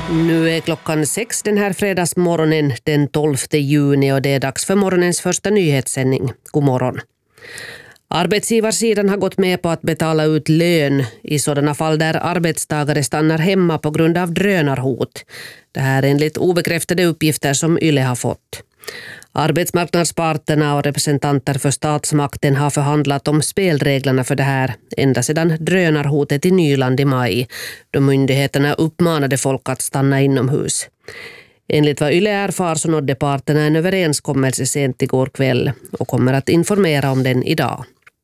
Nu är klockan 6 den här fredagsmorgonen den 12 juni och det är dags för morgonens första nyhetssändning. God morgon. Arbetsgivarsidan har gått med på att betala ut lön i sådana fall där arbetstagare stannar hemma på grund av drönarhot. Det här är enligt obekräftade uppgifter som YLE har fått. Arbetsmarknadsparterna och representanter för statsmakten har förhandlat om spelreglerna för det här ända sedan drönarhotet i Nyland i maj, då myndigheterna uppmanade folk att stanna inomhus. Enligt vad YLE erfar så nådde parterna en överenskommelse sent igår kväll och kommer att informera om den idag.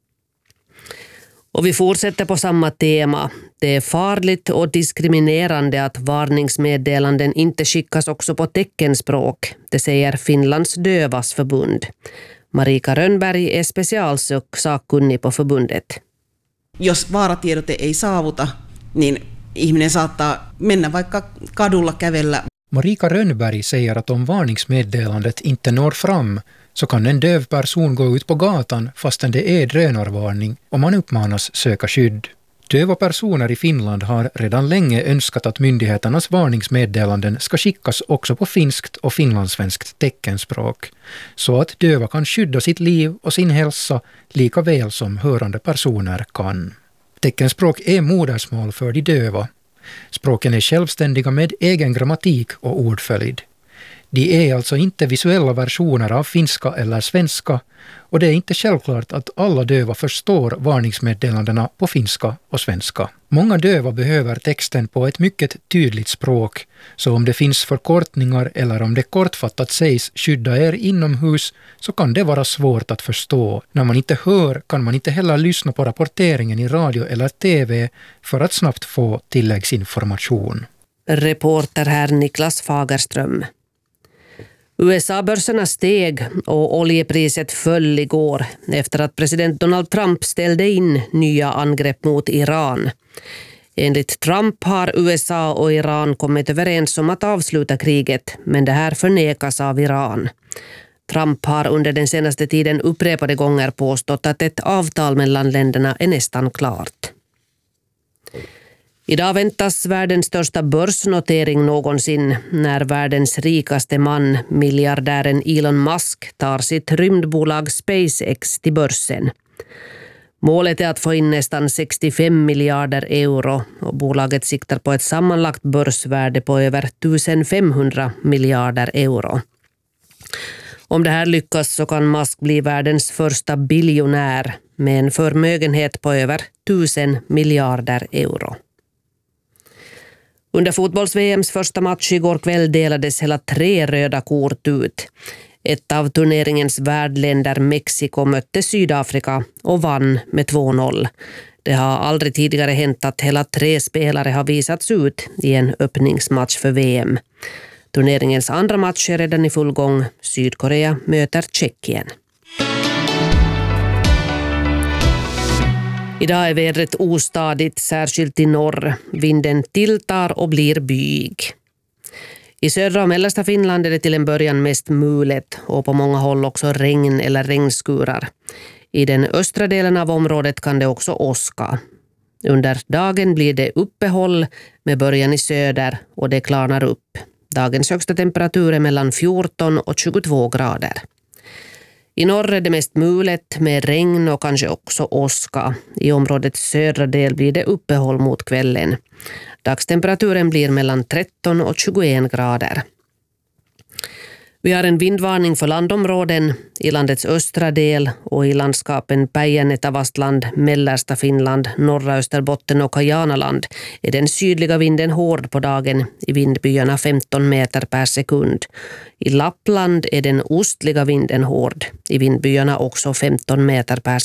Och vi fortsätter på samma tema. Det är farligt och diskriminerande att varningsmeddelanden inte skickas också på teckenspråk. Det säger Finlands dövas förbund. Marika Rönnberg är specialsakkunnig på förbundet. Jos vaaratiedote ei saavuta, niin ihminen saattaa mennä vaikka kadulla kävellä. Marika Rönnberg säger att om varningsmeddelandet inte når fram så kan en döv person gå ut på gatan fastän det är drönarvarning och man uppmanas söka skydd. Döva personer i Finland har redan länge önskat att myndigheternas varningsmeddelanden ska skickas också på finskt och finlandssvenskt teckenspråk, så att döva kan skydda sitt liv och sin hälsa lika väl som hörande personer kan. Teckenspråk är modersmål för de döva. Språken är självständiga med egen grammatik och ordföljd. De är alltså inte visuella versioner av finska eller svenska och det är inte självklart att alla döva förstår varningsmeddelandena på finska och svenska. Många döva behöver texten på ett mycket tydligt språk, så om det finns förkortningar eller om det kortfattat sägs skydda er inomhus så kan det vara svårt att förstå. När man inte hör kan man inte heller lyssna på rapporteringen i radio eller tv för att snabbt få tilläggsinformation. Reporter här Niklas Fagerström. USA-börserna steg och oljepriset föll igår efter att president Donald Trump ställde in nya angrepp mot Iran. Enligt Trump har USA och Iran kommit överens om att avsluta kriget, men det här förnekas av Iran. Trump har under den senaste tiden upprepade gånger påstått att ett avtal mellan länderna är nästan klart. Idag väntas världens största börsnotering någonsin när världens rikaste man, miljardären Elon Musk, tar sitt rymdbolag SpaceX till börsen. Målet är att få in nästan 65 miljarder euro och bolaget siktar på ett sammanlagt börsvärde på över 1500 miljarder euro. Om det här lyckas så kan Musk bli världens första biljonär med en förmögenhet på över 1000 miljarder euro. Under fotbolls-VMs första match igår kväll delades hela 3 röda kort ut. Ett av turneringens värdländer Mexiko mötte Sydafrika och vann med 2-0. Det har aldrig tidigare hänt att hela 3 spelare har visats ut i en öppningsmatch för VM. Turneringens andra match är redan i full gång. Sydkorea möter Tjeckien. Idag är vädret ostadigt, särskilt i norr. Vinden tilltar och blir byig. I södra och mellersta Finland är det till en början mest mulet och på många håll också regn eller regnskurar. I den östra delen av området kan det också åska. Under dagen blir det uppehåll med början i söder och det klarnar upp. Dagens högsta temperatur är mellan 14 och 22 grader. I norr är det mest mulet med regn och kanske också åska. I områdets södra del blir det uppehåll mot kvällen. Dagstemperaturen blir mellan 13 och 21 grader. Vi har en vindvarning för landområden i landets östra del och i landskapen Päijänne-Tavastland, mellersta Finland, norra Österbotten och Kajanaland är den sydliga vinden hård på dagen i vindbyarna 15 meter per sekund. I Lappland är den ostliga vinden hård, i vindbyarna också 15 meter per